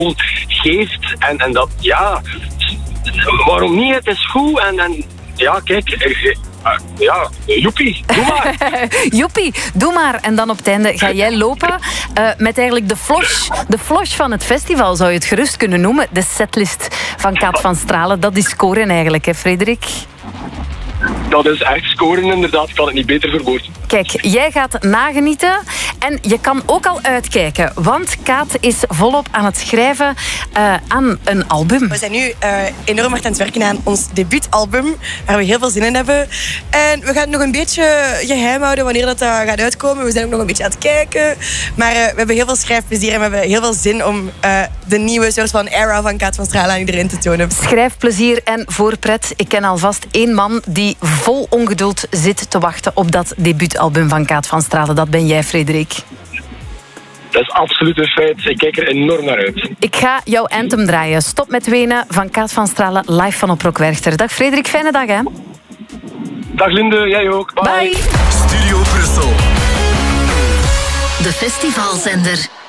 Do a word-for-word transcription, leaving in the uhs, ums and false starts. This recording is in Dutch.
geeft. En, en dat, ja, waarom niet? Het is goed. En, en ja, kijk, uh, ja, joepie, doe maar. Joepie, doe maar. En dan op het einde ga jij lopen uh, met eigenlijk de flosh, de flosh van het festival, zou je het gerust kunnen noemen. De setlist van Kaat van Stralen. Dat is scoren eigenlijk, hè, Frederik? Dat is echt scoren, inderdaad. Ik kan het niet beter verwoorden. Kijk, jij gaat nagenieten en je kan ook al uitkijken. Want Kaat is volop aan het schrijven uh, aan een album. We zijn nu uh, enorm hard aan het werken aan ons debuutalbum, waar we heel veel zin in hebben. En we gaan het nog een beetje geheim houden wanneer dat uh, gaat uitkomen. We zijn ook nog een beetje aan het kijken. Maar uh, we hebben heel veel schrijfplezier en we hebben heel veel zin om uh, de nieuwe soort van era van Kaat van Stralen aan iedereen te tonen. Schrijfplezier en voorpret. Ik ken alvast één man die vol ongeduld zit te wachten op dat debuutalbum van Kaat van Stralen. Dat ben jij, Frederik. Dat is absoluut een feit. Ik kijk er enorm naar uit. Ik ga jouw anthem draaien. Stop met wenen van Kaat van Stralen, live van op Rock Werchter. Dag Frederik, fijne dag hè. Dag Linde, jij ook. Bye. Bye. Studio Brussel. De festivalzender.